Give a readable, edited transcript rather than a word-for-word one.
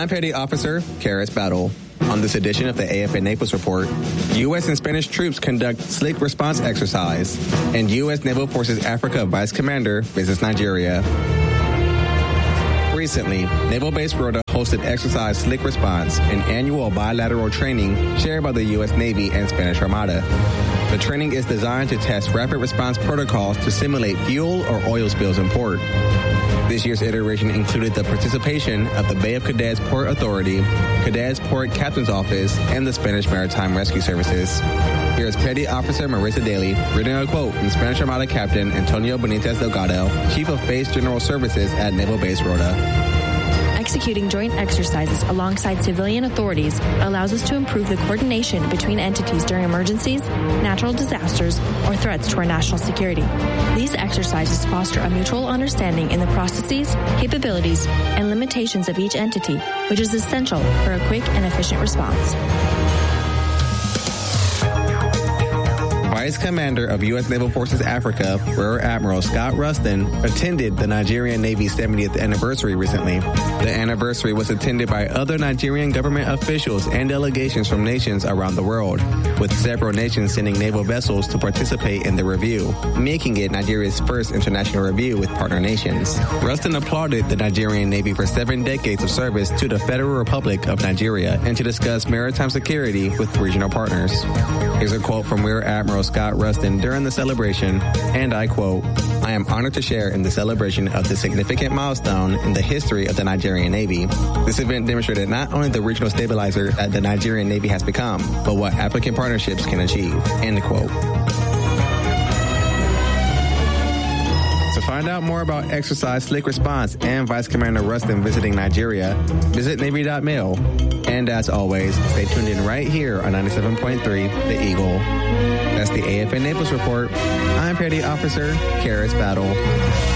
I'm Petty Officer Karis Battle. On this edition of the AFN Naples Report, U.S. and Spanish troops conduct slick response exercise, and U.S. Naval Forces Africa Vice Commander visits Nigeria. Recently, Naval Base Rota hosted Exercise Slick Response, an annual bilateral training shared by the U.S. Navy and Spanish Armada. The training is designed to test rapid response protocols to simulate fuel or oil spills in port. This year's iteration included the participation of the Bay of Cadiz Port Authority, Cadiz Port Captain's Office, and the Spanish Maritime Rescue Services. Here is Petty Officer Marissa Daly reading a quote from Spanish Armada Captain Antonio Benitez Delgado, Chief of Base General Services at Naval Base Rota. Executing joint exercises alongside civilian authorities allows us to improve the coordination between entities during emergencies, natural disasters, or threats to our national security. These exercises foster a mutual understanding in the processes, capabilities, and limitations of each entity, which is essential for a quick and efficient response. Vice Commander of U.S. Naval Forces Africa, Rear Admiral Scott Rustin, attended the Nigerian Navy's 70th anniversary recently. The anniversary was attended by other Nigerian government officials and delegations from nations around the world, with several nations sending naval vessels to participate in the review, making it Nigeria's first international review with partner nations. Rustin applauded the Nigerian Navy for 7 decades of service to the Federal Republic of Nigeria and to discuss maritime security with regional partners. Here's a quote from Rear Admiral Scott Rustin during the celebration, and I quote, "I am honored to share in the celebration of this significant milestone in the history of the Nigerian Navy. This event demonstrated not only the regional stabilizer that the Nigerian Navy has become, but what African partnerships can achieve." End quote. To find out more about Exercise Slick Response and Vice Commander Rustin visiting Nigeria, visit Navy.mil. And as always, stay tuned in right here on 97.3 The Eagle. That's the AFN Naples Report. I'm Petty Officer Karis Battle.